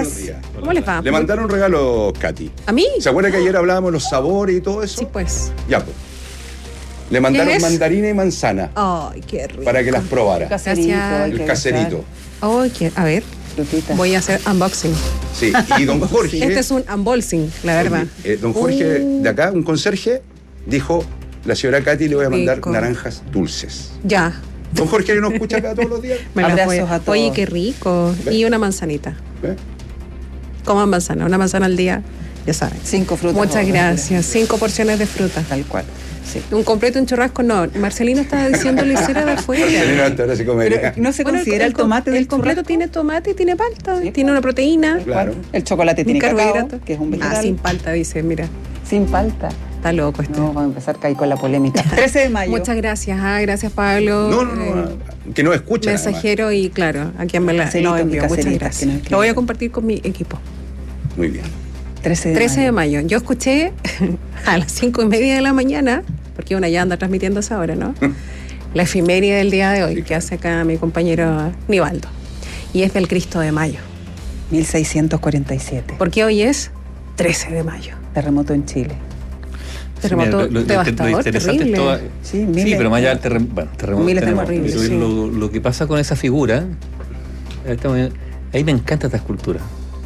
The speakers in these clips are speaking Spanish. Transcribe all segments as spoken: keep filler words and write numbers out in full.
Buenos días. ¿Cómo les va? Le mandaron regalo, Katy. ¿A mí? ¿Se acuerda que ayer hablábamos de los sabores y todo eso? Sí, pues. Ya, pues. Le mandaron ¿Qué es? mandarina y manzana Ay, qué rico. para que las probara. Caserito, Gracias. hay El que caserito. Ay, qué- a ver, frutita. voy a hacer unboxing. Sí, y don Jorge. Este es un unboxing, la verdad. eh, don Jorge, Uh. de acá, un conserje, dijo: la señora Katy le voy a mandar Rico. naranjas dulces. Ya. Don Jorge, que nos escucha acá todos los días. Me las Abrazos voy a todos. Oye, qué rico. ¿Ve? Y una manzanita. ¿Eh? Coman manzana, una manzana al día, ya saben. Cinco frutas. Muchas o gracias. Cinco porciones de fruta. Tal cual. Sí. Un completo, un churrasco, no. Marcelino estaba diciendo lo hiciera de afuera. Marcelino hasta ahora se comería. Pero no se Bueno, considera el, co- tomate el del completo churrasco? tiene tomate y tiene palta, Sí. tiene una proteína. Claro. El chocolate Un tiene cacao, carbohidrato. que es un vegetal. Ah, sin palta, dice, mira. Sin palta. Está loco este. No, vamos a empezar ahí con la polémica. trece de mayo. Muchas gracias, ah, gracias Pablo. No, no, no, Eh, que no escucha. nada más. mensajero y claro, a quien me la Caserito, lo envió. mi Muchas caserita, gracias. que nos escribe. Lo voy a compartir con mi equipo. Muy bien. trece de trece de mayo. mayo. Yo escuché a las cinco y media de la mañana, porque una ya anda transmitiendo esa hora, ¿no? La efeméride del día de hoy, Sí. que hace acá mi compañero Nivaldo. Y es del Cristo de Mayo. mil seiscientos cuarenta y siete. Porque hoy es trece de mayo. Terremoto en Chile. Terremoto Sí, mira, lo- lo- devastador, lo interesante terrible. es toda- Sí, Sí, miles- pero más allá del terrem- bueno, terremoto. Miles de tenemos, horribles, pero sí. lo, lo que pasa con esa figura, esta- ahí me encanta esta escultura.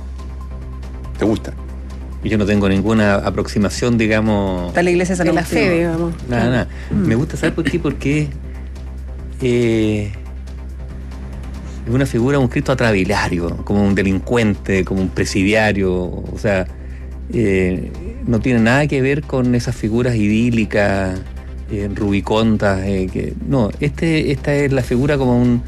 ¿Te gusta? Y yo no tengo ninguna aproximación, digamos, Está la iglesia de San De la Agustín. fe, digamos. nada, nada. Me gusta, ¿sabes por qué? Porque eh, es una figura, un Cristo atravilario, como un delincuente, como un presidiario, o sea, eh, no tiene nada que ver con esas figuras idílicas, eh, rubicontas, eh, que, no, este, esta es la figura como un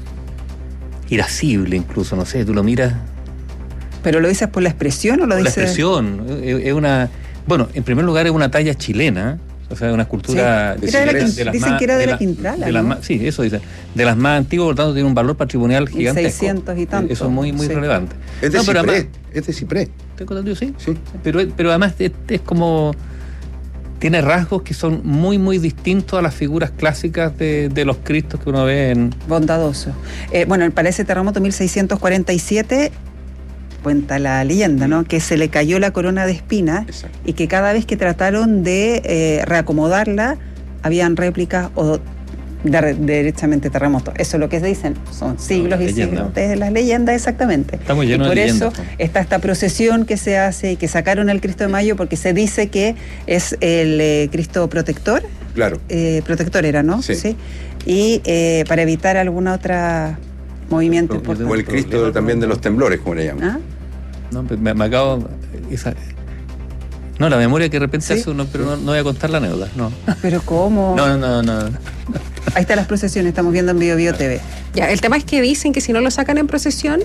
irascible incluso, no sé, tú lo miras. ¿Pero lo dices por la expresión o lo La dices...? expresión es, es una, bueno, en primer lugar es una talla chilena, o sea, una escultura Sí. Era de la Quin- las dicen más- que era de la las- Quintrala, de las ¿no? más- sí, eso dice, de las más antiguas, por lo tanto tiene un valor patrimonial gigantesco. seiscientos y tanto. Eso es muy muy Sí. relevante. Es de No, pero ciprés. además, Es de ciprés. tengo entendido, sí, Sí. pero pero además es, es como tiene rasgos que son muy muy distintos a las figuras clásicas de, de los Cristos que uno ve en Bondadoso. Eh, bueno, para ese terremoto mil seiscientos cuarenta y siete, cuenta la leyenda, ¿no? Que se le cayó la corona de espinas Exacto. y que cada vez que trataron de eh, reacomodarla, habían réplicas o de, de- derechamente terremotos. Eso es lo que se dicen. Son siglos No, y las leyendas. siglos de las leyendas, exactamente. Estamos Y llenos por de eso leyendas. está esta procesión que se hace y que sacaron al Cristo de Mayo, porque se dice que es el eh, Cristo protector. Claro. Eh, protector era, ¿no? Sí. Y eh, para evitar alguna otra movimiento Yo importante. O el Cristo también de los temblores, como le llaman. ¿Ah? no, me, me acabo esa, no, la memoria que de repente ¿Sí? hace uno, pero no, no voy a contar la anécdota, no. Pero ¿cómo? No, no, no, no. Ahí están las procesiones, estamos viendo en Bio Bio T V. Ya, el tema es que dicen que si no lo sacan en procesión,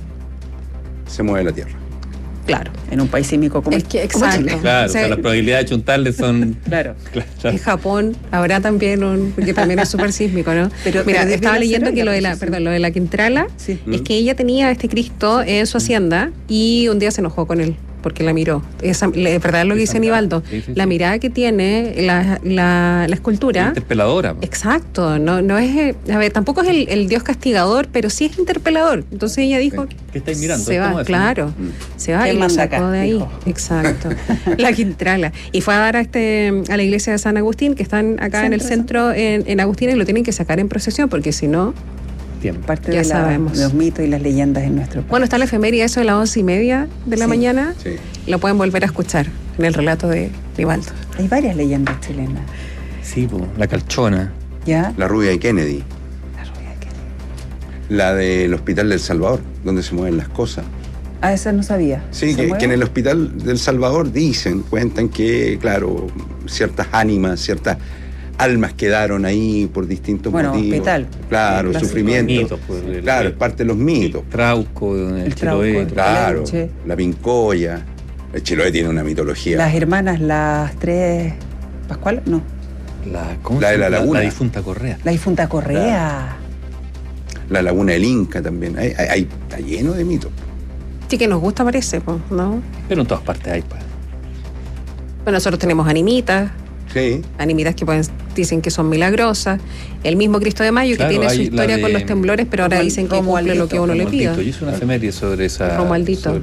Se mueve la tierra. claro. En un país sísmico como, Es que, como exacto. Chile. Claro, O sea, o sea, las probabilidades de chuntarle son Claro. claro. En Japón habrá también un, porque también es súper sísmico, ¿no? Pero- Mira, pero estaba debiera leyendo ser que la lo de la, procesión. perdón, lo de la Quintrala Sí. es ¿Mm? que ella tenía a este Cristo en su hacienda y un día se enojó con él porque la miró. Esa, la- verdad lo que dice Esa mirada. Nivaldo, Sí, sí, la sí. mirada que tiene la, la, la escultura. interpeladora. Exacto, no, no es, eh, a ver, tampoco es el, el Dios castigador, pero sí es interpelador. Entonces ella dijo, ¿Qué estáis mirando? se ¿Cómo va, es? claro, Mm. se va ¿Quién y lo manda sacó acá? de ahí. Dijo. Exacto, la Quintrala. Y fue a dar a este a la iglesia de San Agustín, que están acá en el Centro, centro en, en Agustín, y lo tienen que sacar en procesión, porque si no, Tiempo. Parte Ya de, la- sabemos. de los mitos y las leyendas en nuestro país. bueno, está la efeméride, eso de las once y media de la Sí. mañana, Sí. lo pueden volver a escuchar en el relato de Nivaldo. Hay varias leyendas chilenas. Sí, po, la calchona. ¿Ya? La rubia de Kennedy. La rubia que- La del Hospital del Salvador, donde se mueven las cosas. Ah, esa no sabía. Sí, ¿Se que, mueve? que en el Hospital del Salvador dicen, cuentan que, claro, ciertas ánimas, ciertas almas quedaron ahí por distintos Bueno, motivos. hospital. Claro, Clásico. sufrimiento. Mitos, pues, el- Claro, es parte de los mitos. Trauco, el, El Chiloé. Trauco. Claro, Leche. la Pincoya. El Chiloé tiene una mitología. Las hermanas, las tres... ¿Pascual? No. La, ¿cómo La se de la llama? laguna. La difunta Correa. La difunta Correa. La laguna del Inca también. Hay, hay- hay- está lleno de mitos. Sí que nos gusta, parece, pues, ¿no? Pero en todas partes hay, pues. Bueno, nosotros tenemos animitas, Sí. animitas que pueden, dicen que son milagrosas. El mismo Cristo de Mayo, Claro, que tiene su hay la historia de con los temblores, pero ahora Romual- dicen que cumple lo que uno le Romualdito. pida. Yo hice una efeméride sobre esa. Romualdito. Sobre,